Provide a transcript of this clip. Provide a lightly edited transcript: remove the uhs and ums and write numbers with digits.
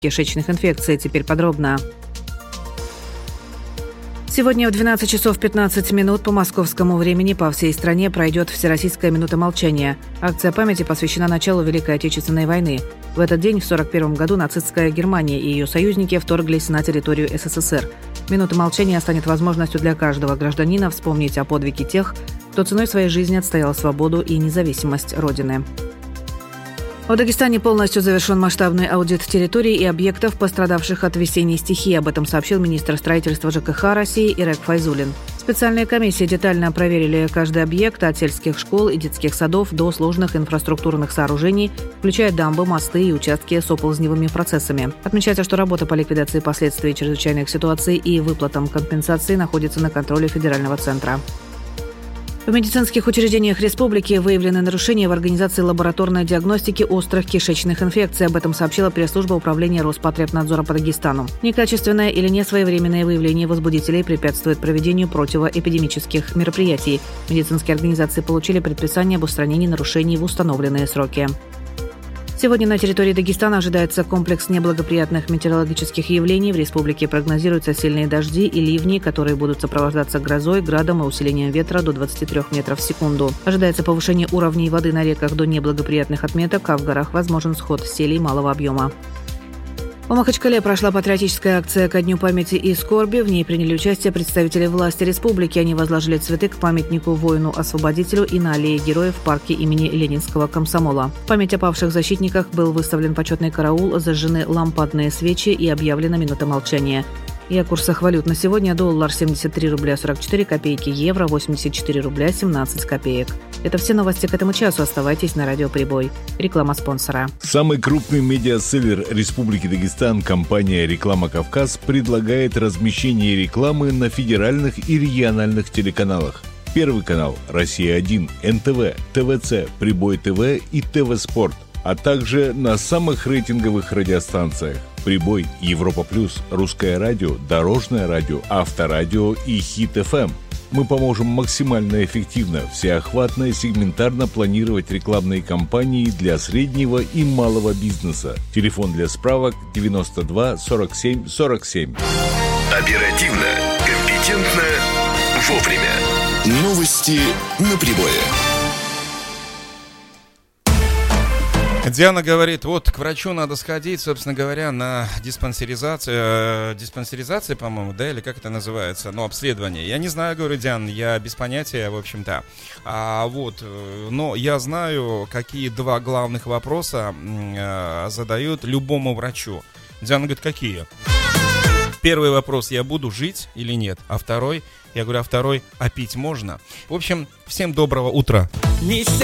кишечных инфекций. Теперь подробно. Сегодня в 12 часов 15 минут по московскому времени по всей стране пройдет Всероссийская минута молчания. Акция памяти посвящена началу Великой Отечественной войны. В этот день, в 1941 году, нацистская Германия и ее союзники вторглись на территорию СССР. Минута молчания станет возможностью для каждого гражданина вспомнить о подвиге тех, кто ценой своей жизни отстоял свободу и независимость Родины. В Дагестане полностью завершен масштабный аудит территорий и объектов, пострадавших от весенней стихии. Об этом сообщил министр строительства ЖКХ России Ирек Файзуллин. Специальные комиссии детально проверили каждый объект от сельских школ и детских садов до сложных инфраструктурных сооружений, включая дамбы, мосты и участки с оползневыми процессами. Отмечается, что работа по ликвидации последствий чрезвычайных ситуаций и выплатам компенсаций находится на контроле федерального центра. В медицинских учреждениях республики выявлены нарушения в организации лабораторной диагностики острых кишечных инфекций. Об этом сообщила пресс-служба управления Роспотребнадзора по Дагестану. Некачественное или несвоевременное выявление возбудителей препятствует проведению противоэпидемических мероприятий. Медицинские организации получили предписание об устранении нарушений в установленные сроки. Сегодня на территории Дагестана ожидается комплекс неблагоприятных метеорологических явлений. В республике прогнозируются сильные дожди и ливни, которые будут сопровождаться грозой, градом и усилением ветра до 23 метров в секунду. Ожидается повышение уровней воды на реках до неблагоприятных отметок, а в горах возможен сход селей малого объема. В Махачкале прошла патриотическая акция ко Дню памяти и скорби. В ней приняли участие представители власти республики. Они возложили цветы к памятнику воину-освободителю и на аллее героев в парке имени Ленинского комсомола. В память о павших защитниках был выставлен почетный караул, зажжены лампадные свечи и объявлена минута молчания. И о курсах валют на сегодня: доллар 73 рубля 44 копейки, евро 84 рубля 17 копеек. Это все новости к этому часу. Оставайтесь на Радио Прибой. Реклама спонсора. Самый крупный медиаселлер Республики Дагестан, компания «Реклама Кавказ», предлагает размещение рекламы на федеральных и региональных телеканалах. Первый канал «Россия-1», НТВ, ТВЦ, Прибой ТВ и ТВ Спорт, а также на самых рейтинговых радиостанциях: Прибой, Европа Плюс, Русское радио, Дорожное радио, Авторадио и Хит ФМ. Мы поможем максимально эффективно, всеохватно и сегментарно планировать рекламные кампании для среднего и малого бизнеса. Телефон для справок 92 47 47. Оперативно, компетентно, вовремя. Новости на Прибое. Диана говорит, вот к врачу надо сходить, собственно говоря, на диспансеризацию, по-моему, да, или как это называется, обследование. Я не знаю, говорю, Диана, я без понятия, в общем-то. Но я знаю, какие два главных вопроса задают любому врачу. Диана говорит, какие? Первый вопрос: я буду жить или нет? А второй, а пить можно? В общем, всем доброго утра.